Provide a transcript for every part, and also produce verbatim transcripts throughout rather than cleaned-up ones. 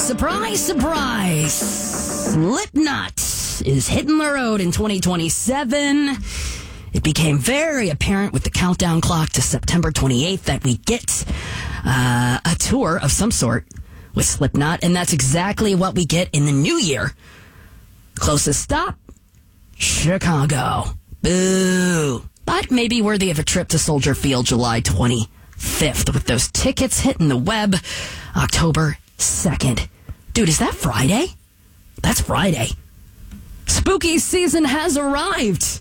Surprise, surprise. Slipknot is hitting the road in twenty twenty-seven. It became very apparent with the countdown clock to September twenty-eighth that we get uh, a tour of some sort with Slipknot, and that's exactly what we get in the new year. Closest stop, Chicago. Boo. But maybe worthy of a trip to Soldier Field July twenty-fifth with those tickets hitting the web October second. Dude, is that Friday? That's Friday. Spooky season has arrived.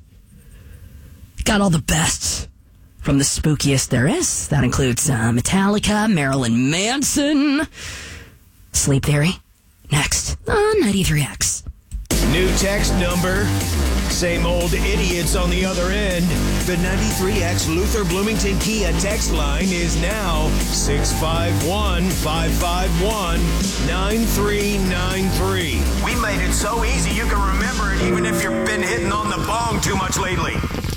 Got all the best from the spookiest there is. That includes uh, Metallica, Marilyn Manson, Sleep Theory. Next on ninety-three X. New text number. Same old idiots on the other end. The ninety-three X Luther Bloomington Kia text line is now six five one, five five one, nine three nine three. We made it so easy you can remember it even if you've been hitting on the bong too much lately.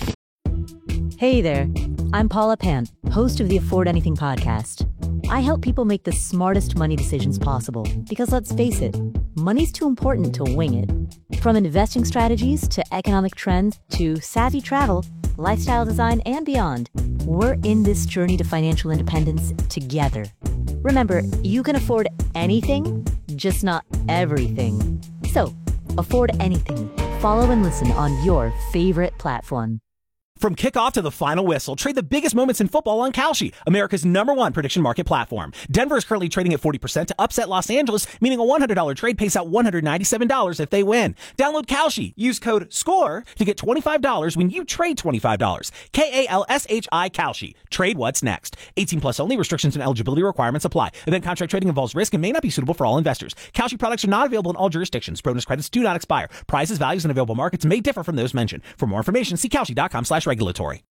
Hey there, I'm Paula Pant, host of the Afford Anything podcast. I help people make the smartest money decisions possible because, let's face it, money's too important to wing it. From investing strategies to economic trends to savvy travel, lifestyle design, and beyond, we're in this journey to financial independence together. Remember, you can afford anything, just not everything. So, afford anything. Follow and listen on your favorite platform. From kickoff to the final whistle, trade the biggest moments in football on Kalshi, America's number one prediction market platform. Denver is currently trading at forty percent to upset Los Angeles, meaning a one hundred dollars trade pays out one hundred ninety-seven dollars if they win. Download Kalshi. Use code SCORE to get twenty-five dollars when you trade twenty-five dollars. K A L S H I Kalshi. Trade what's next. eighteen plus only. Restrictions and eligibility requirements apply. Event contract trading involves risk and may not be suitable for all investors. Kalshi products are not available in all jurisdictions. Bonus credits do not expire. Prices, values, and available markets may differ from those mentioned. For more information, see Kalshi dot com slash regulatory.